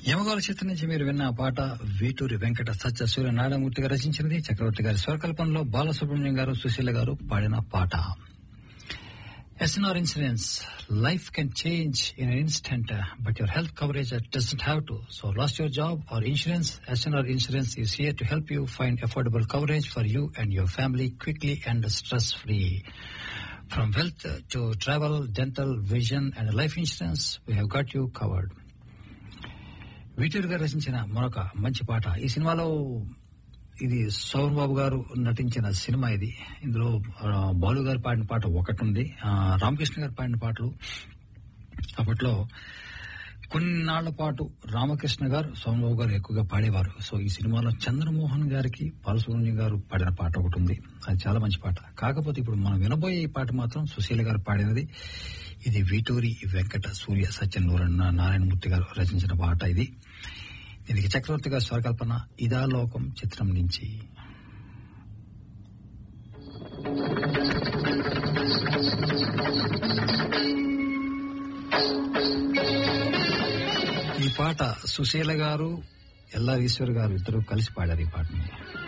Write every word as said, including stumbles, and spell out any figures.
యమగాల చిత్రం నుంచి మీరు విన్న ఆ పాట వేటూరి వెంకట సత్య సూర్య నారాయణమూర్తి గారు రచించినది. చక్రవర్తి గారి స్వరకల్పనలో బాలసుబ్రహ్మణ్యం గారు సుశీల గారు పాడిన పాట. S N R Insurance. Life can change in an instant, uh, but your health coverage uh, doesn't have to. So, lost your job or insurance? S N R Insurance is here to help you find affordable coverage for you and your family quickly and stress-free. From wealth uh, to travel, dental, vision, and life insurance, we have got you covered. వీటూరు గారు రచించిన మరొక మంచి పాట. ఈ సినిమాలో ఇది సోమన్ బాబు గారు నటించిన సినిమా ఇది. ఇందులో బాలు గారు పాడిన పాట ఒకటి ఉంది, రామకృష్ణ గారు పాడిన పాటలు. అప్పట్లో కొన్నాళ్ల పాటు రామకృష్ణ గారు సోమన్ బాబు గారు ఎక్కువగా పాడేవారు. సో ఈ సినిమాలో చంద్రమోహన్ గారికి బాలసుబ్రహ్మణ్యం గారు పాడిన పాట ఒకటి ఉంది, అది చాలా మంచి పాట. కాకపోతే ఇప్పుడు మనం వినబోయే ఈ పాట మాత్రం సుశీల గారు పాడినది. ఇది వీటూరి వెంకట సూర్య సత్యనారాయణ నారాయణమూర్తి గారు రచించిన పాట ఇది. దీనికి చక్రవర్తి గారి స్వరకల్పన. ఇదా లోకం చిత్రం నుంచి. ఈ పాట సుశీల గారు, ఎల్ఆర్ ఈశ్వర్ గారు ఇద్దరు కలిసి పాడారు ఈ పాటని.